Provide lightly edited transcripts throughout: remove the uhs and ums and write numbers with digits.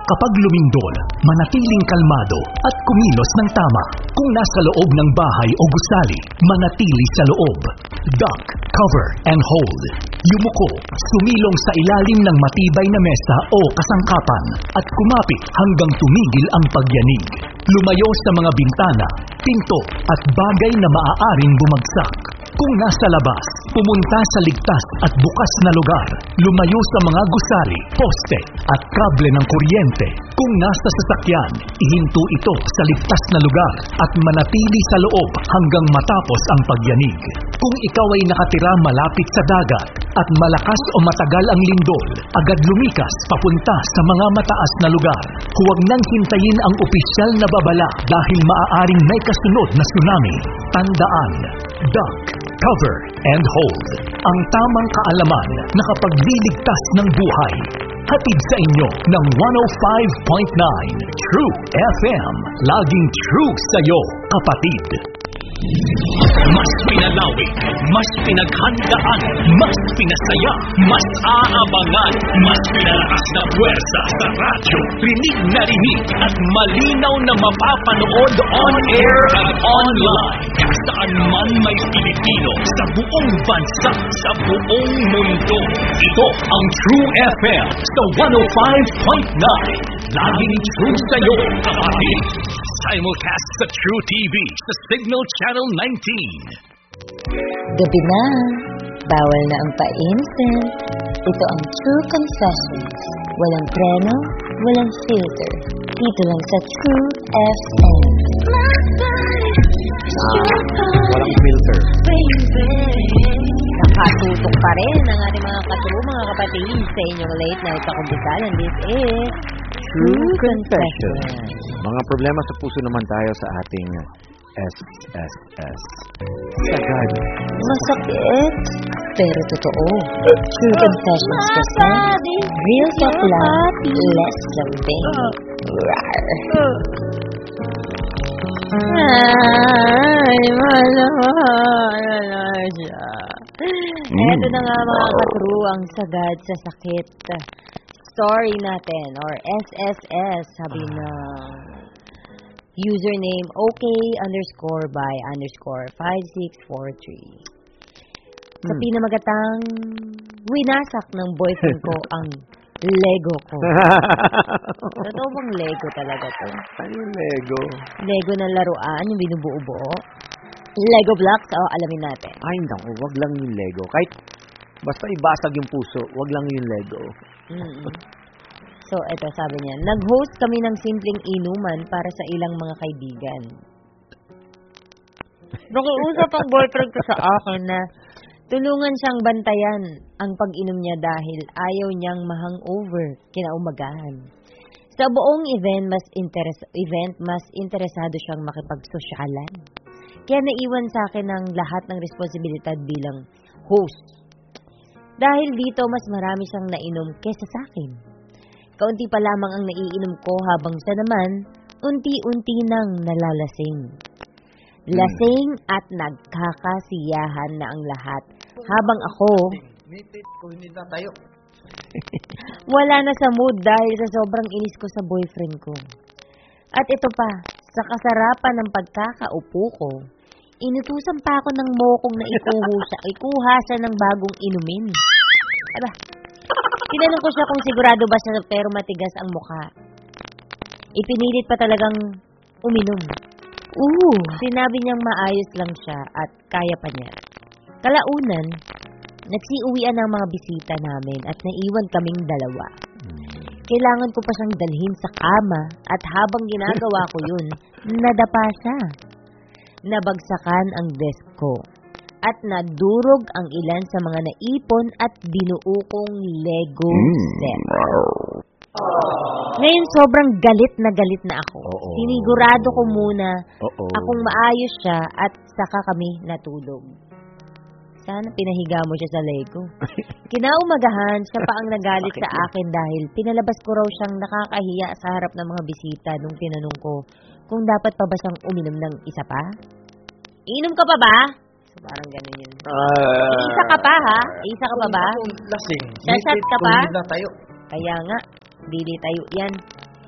Kapag lumindol, manatiling kalmado at kumilos ng tama. Kung nasa loob ng bahay o gusali, manatili sa loob. Duck, cover, and hold. Yumuko, sumilong sa ilalim ng matibay na mesa o kasangkapan at kumapit hanggang tumigil ang pagyanig. Lumayo sa mga bintana, pinto at bagay na maaaring bumagsak. Kung nasa labas, pumunta sa ligtas at bukas na lugar. Lumayo sa mga gusali, poste at kable ng kuryente. Kung nasa sasakyan, ihinto ito sa ligtas na lugar at manatili sa loob hanggang matapos ang pagyanig. Kung ikaw ay nakatira malapit sa dagat at malakas o matagal ang lindol, agad lumikas papunta sa mga mataas na lugar. Huwag nang hintayin ang opisyal na babala dahil maaaring may kasunod na tsunami. Tandaan, duck, cover, and hold. Ang tamang kaalaman na kapagliligtas ng buhay. Hatid sa inyo ng 105.9 True FM. Laging true sa'yo, kapatid. Mas pinalawig, mas pinaghandaan, mas pinasaya, mas aabangan, mas pinalakas na puwersa sa radyo. Rinig na rinig at malinaw na mapapanood on-air at online. Saan man may Pilipino, sa buong bansa, sa buong mundo. Ito ang True FM sa 105.9. Laging true sa'yo, kapatid. Simulcast sa True TV sa Signal Channel 19. Gabi na. Bawal na ang pa-innocent. Ito ang True Confessions. Walang preno, walang filter. Dito lang sa True FM. Walang filter. Nakatutok pa rin ang ating mga katuro, mga kapatid, sa inyong late night pakumpisalan. This is True Confessions. Mga problema sa puso naman tayo sa ating SSS. Sagad. Masakit, pero totoo. True Confessions present real talk lang, less lambing. Rar. Ay, mahal siya. Ito na nga mga katru, ang sagad sa sakit. Story natin, or SSS, sabi na username OK_by_5643. Sa pinamagatang winasak ng boyfriend ko ang Lego ko. Totoo bang Lego talaga to? Ano yung Lego? Lego na laruan, yung binubuo-buo. Lego blocks, alamin natin. Ay, naku, wag lang yung Lego. Kahit basta ibasag yung puso, wag lang yung Lego. So, eto sabi niya, nag-host kami ng simpleng inuman para sa ilang mga kaibigan. Nakiusap ang boyfriend ko sa akin na tulungan siyang bantayan ang pag-inom niya dahil ayaw niyang ma-hangover kinaumagahan. Sa buong event, mas interesado siyang makipagsosyalan. Kaya naiwan sa akin ang lahat ng responsibilidad bilang host. Dahil dito, mas marami siyang nainom kesa sa akin. Kaunti pa lamang ang naiinom ko habang siya naman, unti-unti nang nalalasing. Lasing at nagkakasiyahan na ang lahat. Habang ako, wala na sa mood dahil sa sobrang inis ko sa boyfriend ko. At ito pa, sa kasarapan ng pagkakaupo ko, inutusan pa ako ng mokong na ikuha siya ng bagong inumin. Aba, tinanong ko siya kung sigurado ba siya pero matigas ang mukha. Ipinilit pa talagang uminom. Sinabi niyang maayos lang siya at kaya pa niya. Kalaunan, nagsiuwian ang mga bisita namin at naiwan kaming dalawa. Kailangan ko pa siyang dalhin sa kama at habang ginagawa ko yun, nadapa siya. Nabagsakan ang desk ko at nadurog ang ilan sa mga naipon at binuo kong Lego set. Ngayon sobrang galit na ako. Sinigurado ko muna akong maayos siya at saka kami natulog. Sana pinahiga mo siya sa Lego. Kinaumagahan, siya pa ang nagalit sa akin dahil pinalabas ko raw siyang nakakahiya sa harap ng mga bisita nung tinanong ko kung dapat pa ba siyang uminom ng isa pa. Inom ka pa ba? So, parang ganun yun. Isa ka pa ha? Isa ka pa ba? Lasing. Sasat ka pa? Tayo. Kaya nga, dili tayo yan.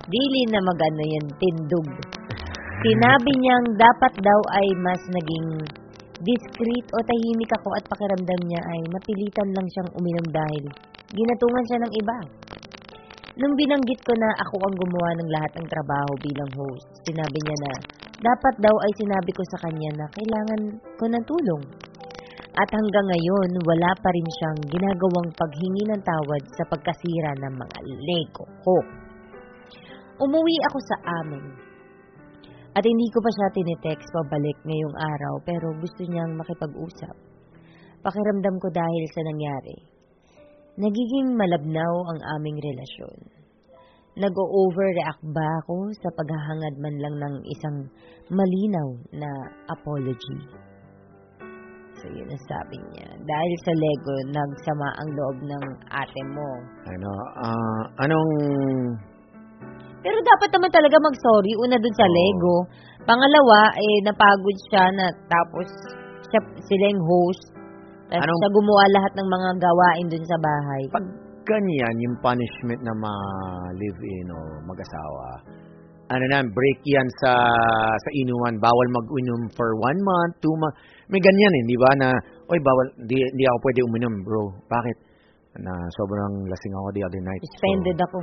Dili na magano yan, tindog. Sinabi niyang dapat daw ay mas naging discreet o tahimik ako at pakiramdam niya ay napilitan lang siyang uminom dahil ginatungan siya ng iba. Nung binanggit ko na ako ang gumawa ng lahat ng trabaho bilang host, sinabi niya na dapat daw ay sinabi ko sa kanya na kailangan ko ng tulong. At hanggang ngayon, wala pa rin siyang ginagawang paghingi ng tawad sa pagkasira ng mga Lego ko. Umuwi ako sa amin. At hindi ko pa siya tinitext pabalik ngayong araw pero gusto niyang makipag-usap. Pakiramdam ko dahil sa nangyari. Nagiging malabnaw ang aming relasyon. Nag-overreact ba ako sa paghahangad man lang ng isang malinaw na apology? So yun ang sabi niya. Dahil sa Lego, nagsama ang loob ng ate mo. Anong... Pero dapat naman talaga mag-sorry. Una dun sa Lego. Pangalawa, napagod siya na tapos sila yung host. Tapos siya gumawa lahat ng mga gawain dun sa bahay. Pag ganyan, yung punishment na ma-live-in o mag-asawa, break yan sa inuman. Bawal mag-inom for 1 month, 2 months. May ganyan di ba? Na, bawal, di ako pwede uminom, bro. Bakit? Na sobrang lasing ako the other night. Suspended ako.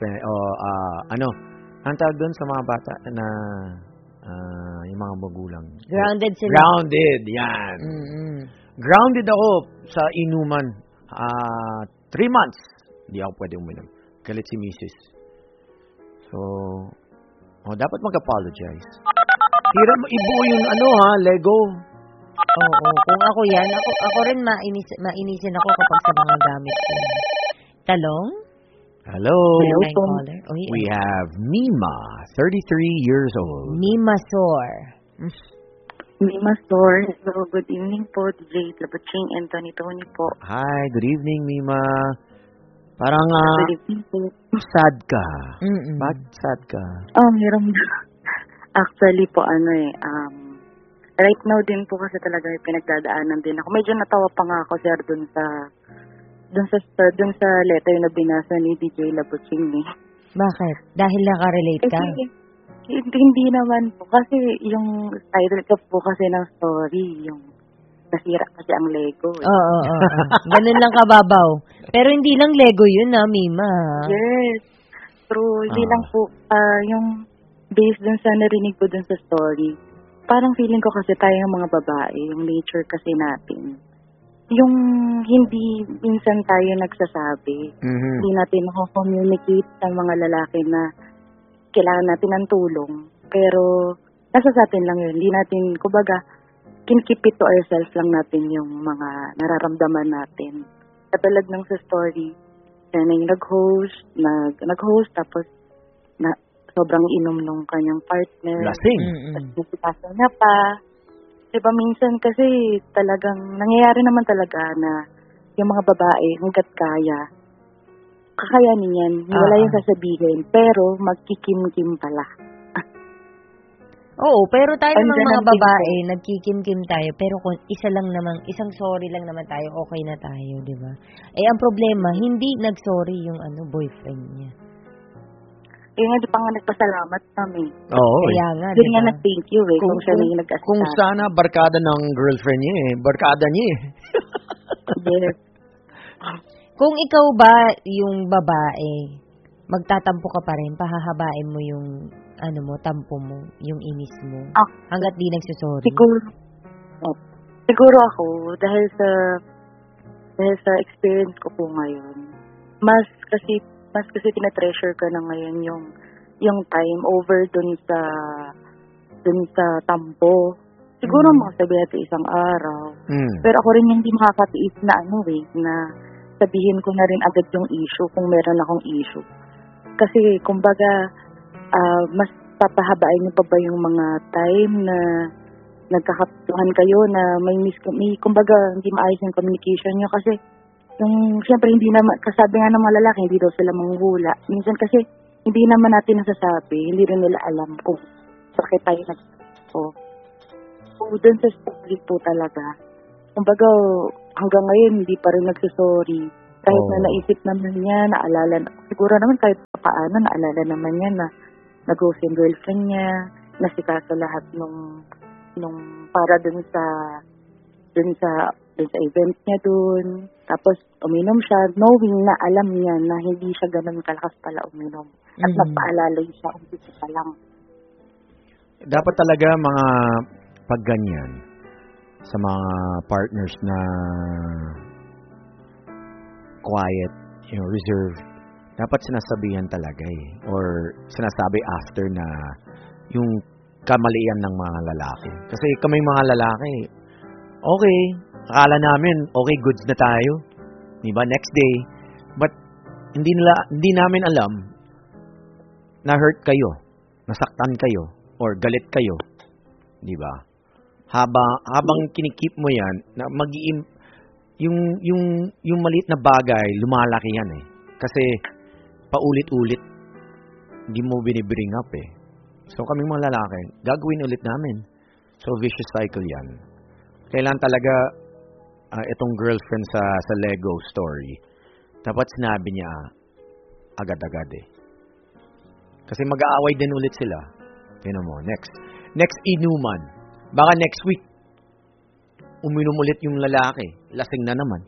Ang tawag doon sa mga bata na yung mga magulang. Grounded sila. Grounded, yan. Mm-hmm. Grounded ako sa inuman. 3 months. Hindi ako pwede uminom. Galit si Mrs. So, dapat mag-apologize. Hirap ibuo yung Lego. Oo. Kung ako yan, ako rin mainisin ako kapag sa mga gamit ko. Talong? Hello. We have Mima, 33 years old. Mima Sor. Mima Sor. Hello, good evening po, DJ Labaching and Tony po. Hi, good evening, Mima. Parang good evening po. Sad ka. Ba't sad ka? Meron actually po, right now din po kasi talaga may pinagdadaanan din ako. Medyo natawa pa nga ako, sir, dun sa letter na binasa ni DJ Labaching. Bakit? Dahil nakarelate ka? Hindi naman po. Kasi yung title ko po kasi ng story, yung nasira kasi ang Lego. Oo. Ganun lang kababaw. Pero hindi lang Lego yun, Mima. Yes. True. Hindi lang po, yung based dun sa narinig ko dun sa story, parang feeling ko kasi tayong mga babae, yung nature kasi natin, yung hindi minsan tayo nagsasabi, hindi natin communicate sa mga lalaki na kailangan natin ng tulong, pero nasa sa atin lang yun, hindi natin, kumbaga, keep it to ourselves lang natin yung mga nararamdaman natin. Katulad ng sa story, yan yung nag-host, tapos sobrang inom nung kanyang partner. Lasing. Tapos nasipasa niya pa. Diba minsan kasi talagang nangyayari naman talaga na yung mga babae hanggat kaya, kakayanin yan. Wala yung sasabihin. Pero magkikim-kim pala. Oo, pero tayo namang mga babae, nagkikim-kim tayo. Pero kung isang sorry lang naman tayo, okay na tayo, di ba? Ang problema, hindi nag-sorry yung boyfriend niya. Nga, di pa nga nagpasalamat kami. Oo. Kaya nga, Doon nga nag-thank you kung siya na yung nag-assist. Kung sana barkada ng girlfriend niya barkada niya Yes. Kung ikaw ba yung babae, magtatampo ka pa rin, pahahabain mo yung tampo mo, yung inis mo, hanggat di nagsusorry. Siguro ako, dahil sa experience ko po ngayon, mas kasi tinatreasure ka na ngayon yung time over dun sa tampo. Siguro makasabi natin isang araw. Pero ako rin hindi makakatiis na na sabihin ko na rin agad yung issue kung meron akong issue. Kasi kumbaga, mas papahabain niyo pa ba yung mga time na nagkakapituhan kayo na may kumbaga hindi maayos yung communication niyo kasi siyempre hindi naman, kasabi nga ng mga lalaki, hindi daw sila manghula. Minsan kasi, hindi naman natin nasasabi, hindi rin nila alam kung bakit tayo nagsasabi. So, dun sa story po talaga, kumbaga, hanggang ngayon, hindi pa rin nagsasorry. Kahit na naisip naman niya, naalala, siguro naman kahit naalala naman niya na nag-ghost yung girlfriend niya, nasikaso lahat nung para dun sa event niya dun. Tapos uminom siya, knowing na alam niya na hindi siya ganun kalakas pala uminom. At nagpaalalay siya, umpisa pa lang. Dapat talaga mga pagganyan sa mga partners na quiet, reserved, dapat sinasabihan talaga or sinasabi after na yung kamalian ng mga lalaki. Kasi kami mga lalaki, okay, akala namin, okay, goods na tayo. Diba? Next day. But, hindi namin alam na hurt kayo, nasaktan kayo, or galit kayo. Diba? Habang kinikip mo yan, na yung maliit na bagay, lumalaki yan Kasi, paulit-ulit, hindi mo binibring up So, kaming mga lalaki, gagawin ulit namin. So, vicious cycle yan. Kailan talaga itong girlfriend sa Lego story, dapat sinabi niya agad-agad Kasi mag-aaway din ulit sila. Tingnan mo, next inuman. Baka next week, uminom ulit yung lalaki. Lasing na naman.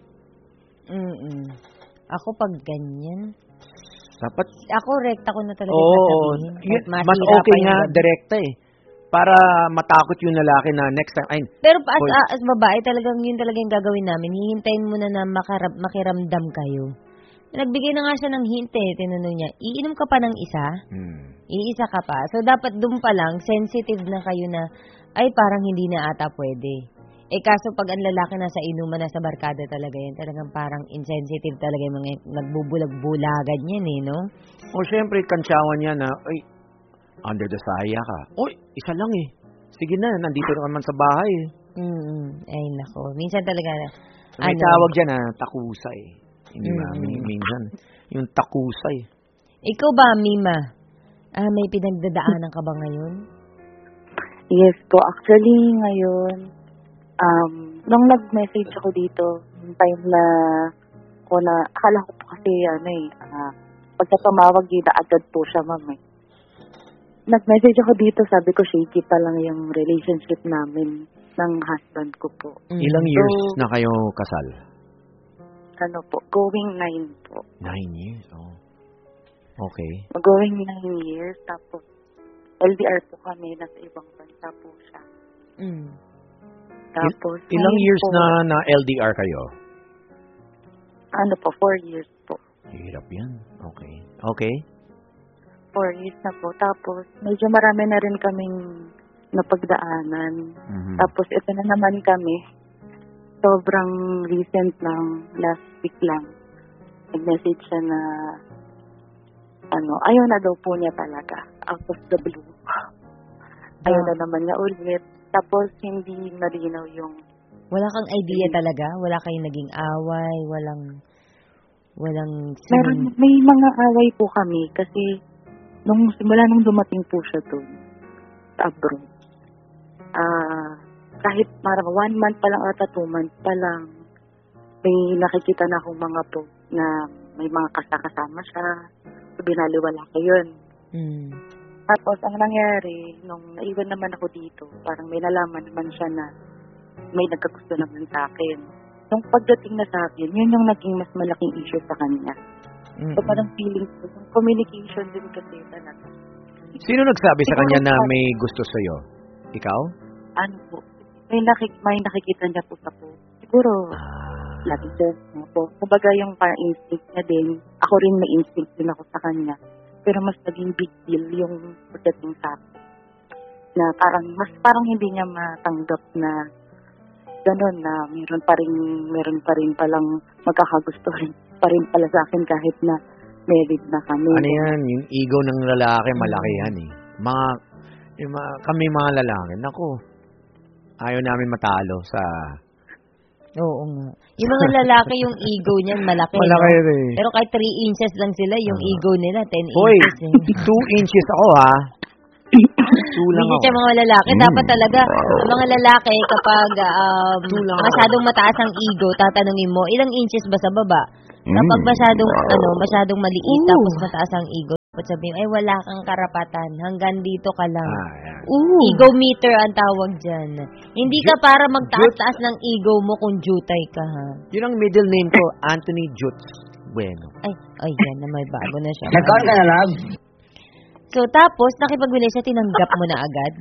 Ako pag ganyan, dapat ako rekta ko na talaga sasabihin. Mas okay nga direkta para matakot yung lalaki na next time. Pero as babae, talagang yun talaga yung gagawin namin. Hihintayin mo na makiramdam kayo. Nagbigay na nga siya ng hint tinanong niya, iinom ka pa ng isa? Iisa ka pa. So, dapat doon pa lang, sensitive na kayo na, ay parang hindi na ata pwede. Kaso pag ang lalaki nasa inuman, nasa barkada talaga yan, talagang parang insensitive talaga yung mga nagbubulag-bulagan yan no? O syempre, kantsawan niya na, ay, under the saya ka. Uy, isa lang Sige na, nandito naman sa bahay Ay, nako. Minsan talaga, may tawag dyan takusay. Hindi minsan. Yung takusay. Ikaw ba, Mima? May pinagdadaanan ka ba ngayon? Yes po. Actually, ngayon, nung nag-message ako dito, yung time na akala ko po kasi, pagka tumawag na agad po siya, ma'am Nag-message ako dito, sabi ko, shaky pa lang yung relationship namin ng husband ko po. Ilang years na kayo kasal? Going 9 po. 9 years? Oh. Okay. Going 9 years, tapos LDR po kami, nasa ibang bansa po siya. Tapos, ilang years po, na LDR kayo? 4 years po. Hirap yan. Okay. Okay. 4 years na po. Tapos, medyo marami na rin kaming napagdaanan. Tapos, ito na naman kami. Sobrang recent lang, last week lang. Nag-message siya na, ayaw na daw po niya talaga. Out of the blue. Ayaw na naman niya ulit. Tapos, hindi malinaw yung... Wala kang idea talaga? Wala kayong naging away? May mga away po kami kasi simula nung dumating po siya doon sa abroad. Kahit parang 1 month pa lang ata 2 months pa lang, may nakikita na akong mga post na may mga kasama siya. So, binaliwala ko yun. Tapos, ang nangyari, nung naiwan naman ako dito, parang may nalaman naman siya na may nagkagusto naman sa akin. Nung pagdating na sa akin, yun yung naging mas malaking issue sa kanya. So, parang feeling ko, yung communication din kasi talaga. Sino nagsabi sa kanya na may gusto sa'yo? Ikaw? Po, may nakikita niya po sa post. Siguro, lagi siya po. Kumbaga yung parang instinct niya din, ako rin may instinct din ako sa kanya. Pero mas naging big deal yung pagdating sa akin. Na parang hindi niya matanggap na gano'n na meron pa rin palang magkakagusto rin pa rin pala sa akin kahit na married na kami. Ano yan? Yung ego ng lalaki, malaki yan kami mga lalaki, naku, ayaw namin matalo sa... Oo nga. Yung mga lalaki, yung ego niyan malaki. Malaki rin. Pero kahit 3 inches lang sila, yung ego nila 10 Hoy, inches. 2 inches ako 2 lang Hindi ako. siya mga lalaki. Dapat talaga, ang mga lalaki, kapag masyadong mataas ang ego, tatanungin mo, ilang inches ba sa baba? Kapag masyadong maliit, tapos mataas ang ego, At sabihin, ay wala kang karapatan, hanggang dito ka lang. Yan. Ego meter ang tawag dyan. Hindi ka para magtaas-taas ng ego mo kung jutay ka, ha? Yun ang middle name ko, Anthony Jutz Bueno. Ay, yan na may bago na siya. Nagkaroon ka na, love? So, tapos, nakipagwalay siya, tinanggap mo na agad?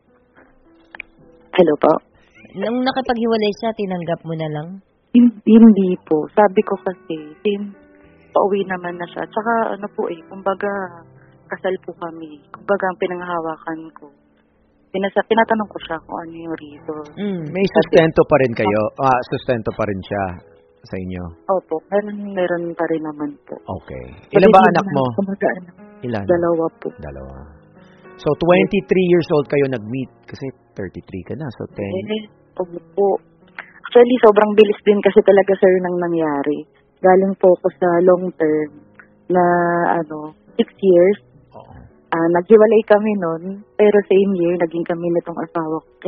Hello po? Nung nakipaghiwalay siya, tinanggap mo na lang? Hindi po. Sabi ko kasi, pauwi naman na siya. Tsaka ano po kumbaga, kasal po kami. Kumbaga, ang pinanghahawakan ko. Tinatanong ko siya kung ano yung reason. May sustento pa rin kayo? Sustento pa rin siya sa inyo? Opo, meron pa rin naman po. Okay. Ilan ba anak mo? Kumagaanak. Ilan? 2 po. 2. So, 23 years old kayo nag-meet. Kasi 33 ka na. So, 10. Opo. Actually, sobrang bilis din kasi talaga, sir, nang nangyari. Galing po ako sa long term na 6 years. Oo. Naghiwalay kami nun, pero same year, naging kami nitong asawa ko.